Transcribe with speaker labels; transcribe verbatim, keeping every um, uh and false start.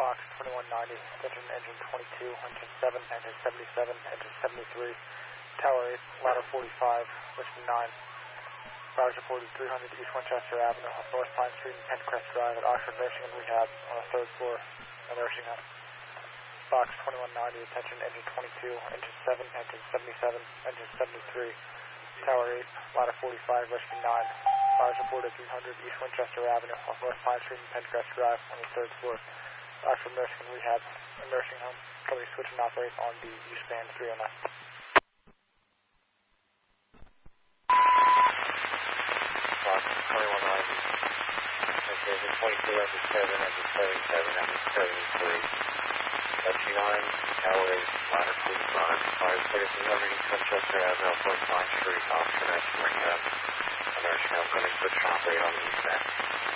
Speaker 1: Fox twenty-one ninety, attention engine twenty-two, engine seven, engine seventy-seven, engine seventy-three, Tower eight, ladder forty-five, Richmond nine. Fires reported three hundred East Winchester Avenue off North Pine Street and Pentcrest Drive at Oxford Nursing and Rehab on the third floor of the nursing home. Fox twenty-one ninety, attention engine twenty-two, engine seven, engine seventy-seven, engine seventy-three, Tower eight, ladder forty-five, Richmond nine. Fires reported three hundred East Winchester Avenue off North Pine Street and Pentcrest Drive on the third floor. Oxford Nursing and Rehab, a nursing home. Company switch and operate on the use band three oh nine.
Speaker 2: Fox twenty-one ninety, engine twenty-two, engine seven, engine seventy-seven, engine seventy-three, Dutchy nine, Tower eight, ladder forty-five. Fires reported three hundred East Winchester Avenue off North Pine Street, Oxford Nursing and Rehab, a nursing home. Company switch and operate on the use band.